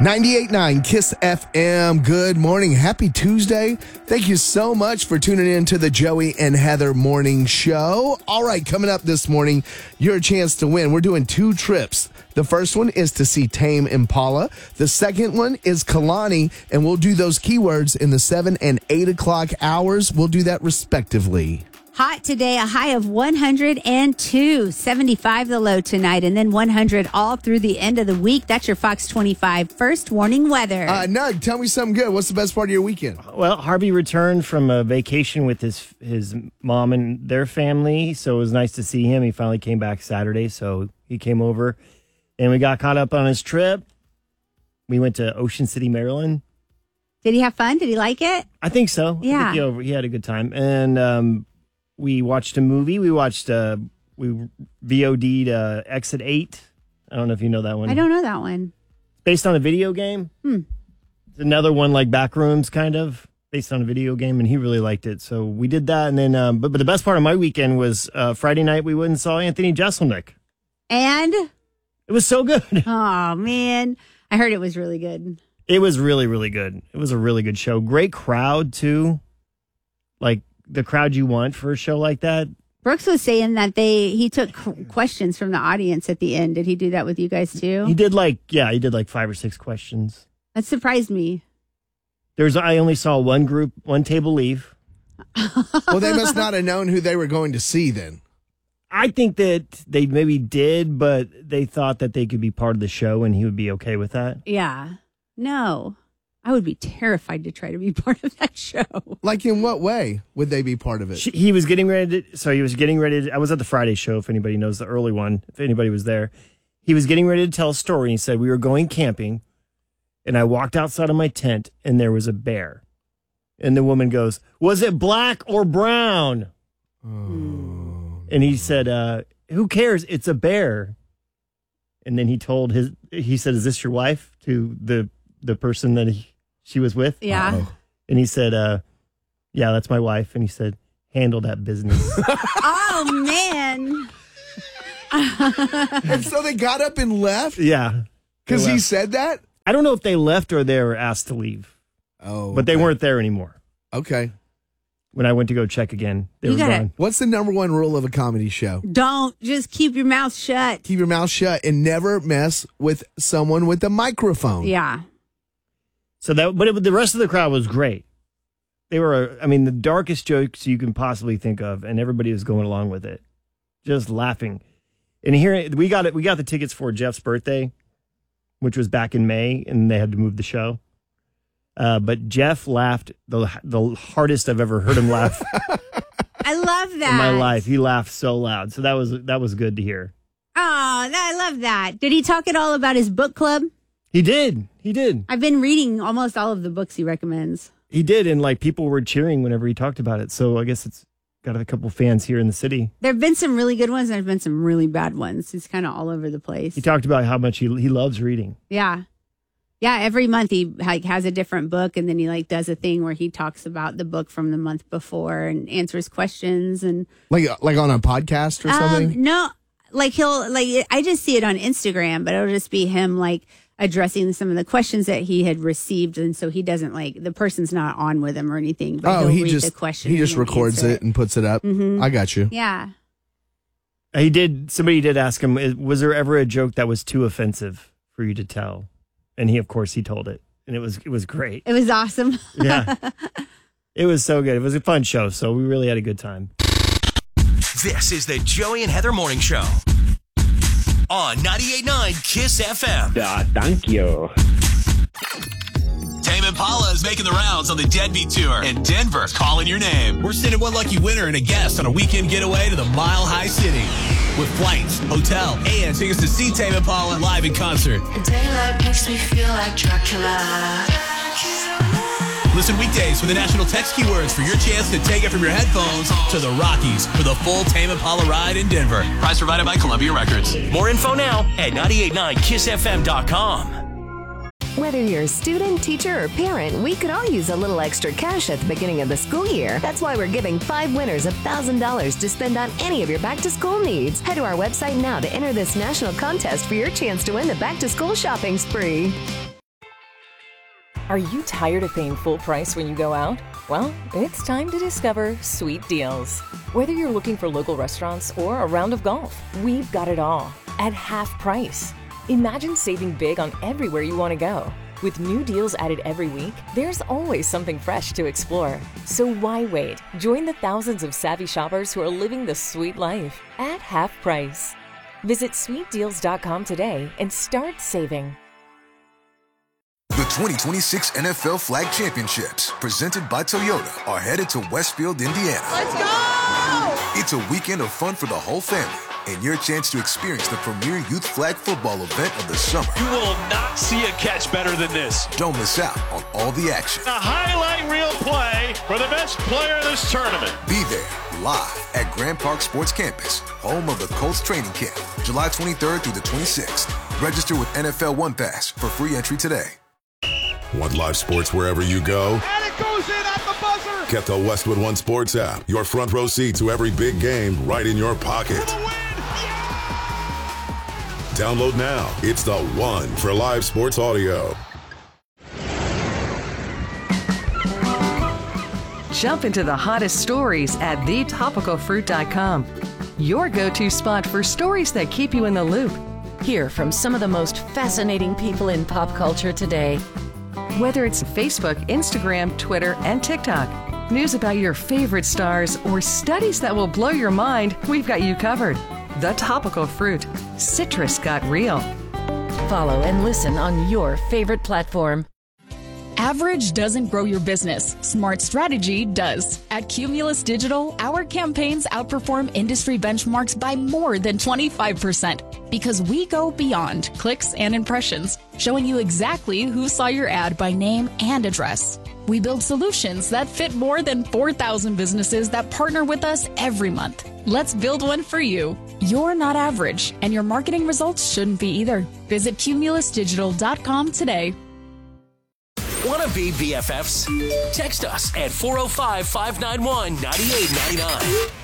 98.9 KISS FM. Good morning. Happy Tuesday. Thank you so much for tuning in to the Joey and Heather Morning Show. All right, coming up this morning, your chance to win. We're doing 2 trips. The first one is to see Tame Impala. The second one is Kalani, and we'll do those keywords in the 7 and 8 o'clock hours. We'll do that respectively. Hot today, a high of 102, 75 the low tonight, and then 100 all through the end of the week. That's your Fox 25 first warning weather. Nug, tell me something good. What's the best part of your weekend? Well, Harvey returned from a vacation with his mom and their family, so it was nice to see him. He finally came back Saturday, so he came over, and we got caught up on his trip. We went to Ocean City, Maryland. Did he have fun? Did he like it? I think so. Yeah. I think he had a good time. And we watched a movie. We VOD'd Exit 8. I don't know if you know that one. I don't know that one. Based on a video game. It's another one like Backrooms, kind of, based on a video game, and he really liked it. So we did that. And then, but the best part of my weekend was Friday night we went and saw Anthony Jeselnik. And? It was so good. Oh, man. I heard it was really good. It was really, really good. It was a really good show. Great crowd, too. Like, the crowd you want for a show like that. Brooks was saying that he took questions from the audience at the end. Did he do that with you guys too? He did like 5 or 6 questions. That surprised me. I only saw one table leave. Well, they must not have known who they were going to see then. I think that they maybe did, but they thought that they could be part of the show and he would be okay with that. Yeah. No. I would be terrified to try to be part of that show. Like, in what way would they be part of it? He was getting ready I was at the Friday show, if anybody knows the early one, if anybody was there. He was getting ready to tell a story. He said, we were going camping, and I walked outside of my tent, and there was a bear. And the woman goes, was it black or brown? Oh. And he said, who cares? It's a bear. And then he said, is this your wife? To the person that she was with? Yeah. Uh-oh. And he said, yeah, that's my wife. And he said, handle that business. Oh, man. And so they got up and left? Yeah. Because he said that? I don't know if they left or they were asked to leave. Oh. Okay. But they weren't there anymore. Okay. When I went to go check again, they were gone. What's the number one rule of a comedy show? Don't. Just keep your mouth shut. Keep your mouth shut and never mess with someone with a microphone. Yeah. So the rest of the crowd was great. They were, the darkest jokes you can possibly think of, and everybody was going along with it, just laughing. And here we got the tickets for Jeff's birthday, which was back in May, and they had to move the show. But Jeff laughed the hardest I've ever heard him laugh. I love that. In my life, he laughed so loud. So that was good to hear. Oh, I love that. Did he talk at all about his book club? He did. I've been reading almost all of the books he recommends. He did, and people were cheering whenever he talked about it. So I guess it's got a couple fans here in the city. There have been some really good ones, and there have been some really bad ones. He's kind of all over the place. He talked about how much he loves reading. Yeah. Yeah, every month he has a different book, and then he does a thing where he talks about the book from the month before and answers questions and like on a podcast or something. No, I just see it on Instagram, but it'll just be him addressing some of the questions that he had received, and so he doesn't the person's not on with him or anything. But he'll read the question. He just records it and puts it up. Mm-hmm. I got you. Yeah. Somebody did ask him, was there ever a joke that was too offensive for you to tell? And he told it, and it was great. It was awesome. Yeah, it was so good. It was a fun show, so we really had a good time. This is the Joey and Heather Morning Show on 98.9 KISS FM. Thank you. Tame Impala is making the rounds on the Deadbeat Tour, and Denver calling your name. We're sending one lucky winner and a guest on a weekend getaway to the Mile High City with flights, hotel, and tickets to see Tame Impala live in concert. The daylight makes me feel like Dracula. Listen weekdays for the national text keywords for your chance to take it from your headphones to the Rockies for the full Tame Impala ride in Denver. Prize provided by Columbia Records. More info now at 989kissfm.com. Whether you're a student, teacher, or parent, we could all use a little extra cash at the beginning of the school year. That's why we're giving 5 winners $1,000 to spend on any of your back-to-school needs. Head to our website now to enter this national contest for your chance to win the back-to-school shopping spree. Are you tired of paying full price when you go out? Well, it's time to discover Sweet Deals. Whether you're looking for local restaurants or a round of golf, we've got it all at half price. Imagine saving big on everywhere you want to go. With new deals added every week, there's always something fresh to explore. So why wait? Join the thousands of savvy shoppers who are living the sweet life at half price. Visit sweetdeals.com today and start saving. The 2026 NFL Flag Championships, presented by Toyota, are headed to Westfield, Indiana. Let's go! It's a weekend of fun for the whole family and your chance to experience the premier youth flag football event of the summer. You will not see a catch better than this. Don't miss out on all the action. A highlight reel play for the best player of this tournament. Be there live at Grand Park Sports Campus, home of the Colts training camp, July 23rd through the 26th. Register with NFL One Pass for free entry today. Want live sports wherever you go? And it goes in at the buzzer. Get the Westwood One Sports app. Your front row seat to every big game right in your pocket. For the win. Yeah! Download now. It's the one for live sports audio. Jump into the hottest stories at thetopicalfruit.com. Your go-to spot for stories that keep you in the loop. Hear from some of the most fascinating people in pop culture today. Whether it's Facebook, Instagram, Twitter, and TikTok, news about your favorite stars, or studies that will blow your mind, we've got you covered. The Topical Fruit. Citrus got real. Follow and listen on your favorite platform. Average doesn't grow your business. Smart strategy does. At Cumulus Digital, our campaigns outperform industry benchmarks by more than 25% because we go beyond clicks and impressions, showing you exactly who saw your ad by name and address. We build solutions that fit more than 4,000 businesses that partner with us every month. Let's build one for you. You're not average, and your marketing results shouldn't be either. Visit cumulusdigital.com today. Want to be BFFs? Text us at 405-591-9899.